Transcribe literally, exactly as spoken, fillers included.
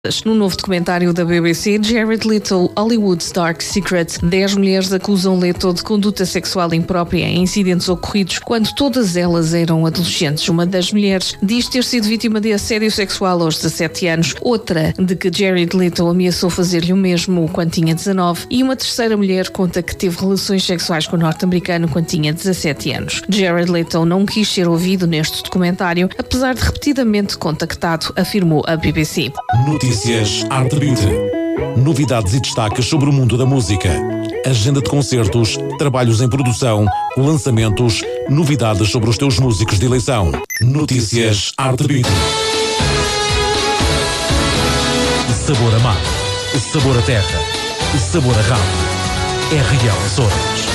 No novo documentário da B B C, Jared Leto, Hollywood's Dark Secret, dez mulheres acusam Leto de conduta sexual imprópria em incidentes ocorridos quando todas elas eram adolescentes. Uma das mulheres diz ter sido vítima de assédio sexual aos dezassete anos, outra de que Jared Leto ameaçou fazer-lhe o mesmo quando tinha dezanove, e uma terceira mulher conta que teve relações sexuais com o norte-americano quando tinha dezassete anos. Jared Leto não quis ser ouvido neste documentário, apesar de repetidamente contactado, afirmou a B B C. Notícias Arte Beauty. Novidades e destaques sobre o mundo da música. Agenda de concertos, trabalhos em produção, lançamentos, novidades sobre os teus músicos de eleição. Notícias Arte Beauty. Sabor a mar, sabor a terra, sabor a ramo. É Real Açores.